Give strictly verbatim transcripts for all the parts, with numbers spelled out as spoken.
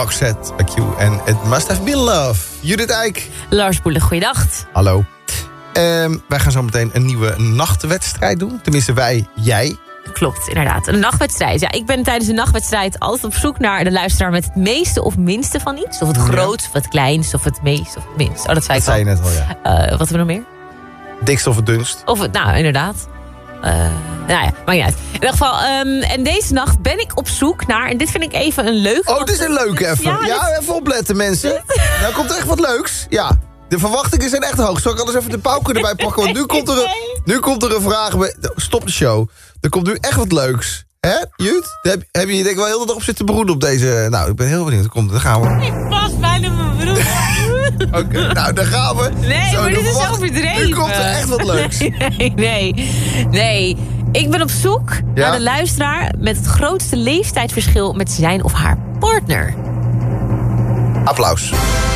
Roxette, A Q en It Must Have Been Love. Judith Eyck. Lars Boele, goeiedag. Hallo. Um, wij gaan zo meteen een nieuwe nachtwedstrijd doen. Tenminste, wij, jij. Klopt, inderdaad. Een nachtwedstrijd. Ja, ik ben tijdens een nachtwedstrijd altijd op zoek naar de luisteraar met het meeste of minste van iets. Of het grootste, of het kleinste, of het meest, of het minst. Oh, dat zei dat ik zei al. je net al, ja. Uh, wat hebben we nog meer? Dikste of het dunst. Of het, nou, inderdaad. Uh, nou ja, maakt niet uit. In ieder geval, um, en deze nacht ben ik op zoek naar... en dit vind ik even een leuke... Oh, dit is een leuke even. Ja, ja dit... even opletten, mensen. Nou komt er echt wat leuks. Ja, de verwachtingen zijn echt hoog. Zal ik anders even de pauken erbij pakken? Want nu komt er een, nu komt er een vraag... Bij... Stop de show. Er komt nu echt wat leuks. Hè, Jut? Heb, heb je je denk ik wel heel de dag op zitten broeden op deze... Nou, ik ben heel benieuwd. Komt, daar gaan we. Ik pas bijna mijn broer. Oké, okay, nou, daar gaan we. Nee, Zo, maar dit verwacht... is overdreven. Nu komt er echt wat leuks. Nee, nee, nee. Ik ben op zoek ja? naar de luisteraar... met het grootste leeftijdsverschil met zijn of haar partner. Applaus.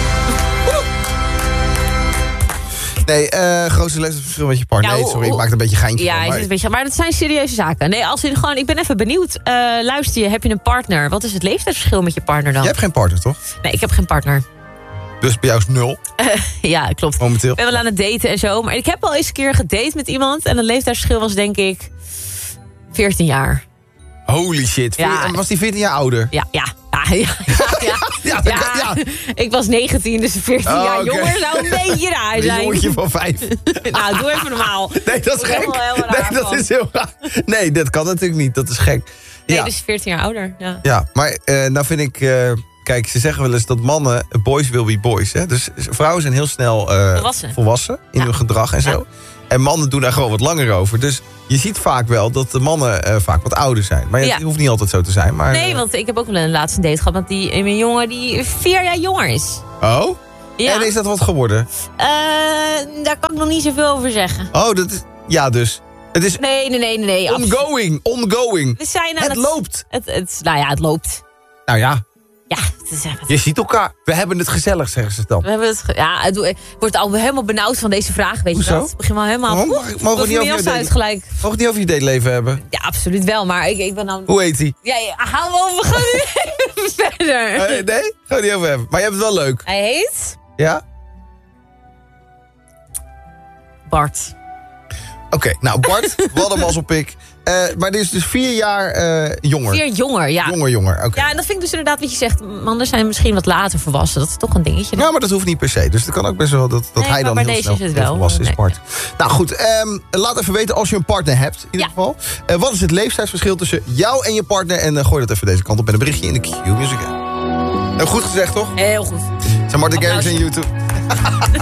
Nee, uh, grootste leeftijdsverschil met je partner. Ja, nee, sorry, ik maak er een beetje geintje ja, van. Maar... Is een beetje, maar dat zijn serieuze zaken. Nee, als je gewoon, ik ben even benieuwd. Uh, luister je, heb je een partner? Wat is het leeftijdsverschil met je partner dan? Je hebt geen partner, toch? Nee, ik heb geen partner. Dus bij jou is nul? Uh, ja, klopt. Momenteel. Ik ben wel aan het daten en zo. Maar ik heb al eens een keer gedate met iemand. En het leeftijdsverschil was denk ik veertien jaar. Holy shit. Ja. Was die veertien jaar ouder? Ja, ja. Ja, ja, ja, ja, ja, ja. Ik was negentien, dus veertien oh, jaar okay. jonger zou een beetje raar zijn. Een jongetje van vijf. Nou, doe even normaal. Nee, dat is gek. Nee, dat is heel raar. Nee, dat kan natuurlijk niet. Dat is gek. Nee, ja. dus veertien jaar ouder. Ja, ja maar uh, nou vind ik... Uh, kijk, ze zeggen wel eens dat mannen... Boys will be boys. Hè? Dus vrouwen zijn heel snel uh, volwassen. volwassen in ja. hun gedrag en zo. Ja. En mannen doen daar gewoon wat langer over. Dus je ziet vaak wel dat de mannen uh, vaak wat ouder zijn. Maar ja. het hoeft niet altijd zo te zijn. Maar, nee, want ik heb ook wel een laatste date gehad... met die, een jongen die vier jaar jonger is. Oh? Ja. En is dat wat geworden? Uh, daar kan ik nog niet zoveel over zeggen. Oh, dat is... Ja, dus... Het is nee, nee, nee, nee. Ongoing, ongoing. We zijn aan het, het loopt. Het, het, nou ja, het loopt. Nou ja. Ja, het is echt... Je ziet elkaar. We hebben het gezellig, zeggen ze dan. We hebben het ge... Ja, het wordt al helemaal benauwd van deze vraag, weet Hoezo? je dat? Het begint wel helemaal... Mogen we, mogen we niet over je date... gelijk. Mogen we het niet over je dateleven hebben? Ja, absoluut wel, maar ik, ik ben dan... Hoe heet hij? Ja, ja, gaan we over... Gaan we even verder. Uh, nee, gaan we het niet over hebben. Maar je hebt het wel leuk. Hij heet... Ja? Bart. Oké, okay, nou Bart, wat een mazzelpik. Uh, maar dit is dus vier jaar uh, jonger. Vier jonger, ja. Jonger, jonger, oké. Okay. Ja, en dat vind ik dus inderdaad wat je zegt. Mannen zijn misschien wat later volwassen. Dat is toch een dingetje. Ja, maar dat hoeft niet per se. Dus het kan ook best wel dat, dat nee, hij dan heel snel is wel. volwassen nee. is, Bart. Nou goed, um, laat even weten als je een partner hebt, in ieder ja. geval. Uh, wat is het leeftijdsverschil tussen jou en je partner? En uh, gooi dat even deze kant op met een berichtje in de Q-Music. Uh, goed gezegd, toch? Heel goed. Zijn Martin Garrix en YouTube.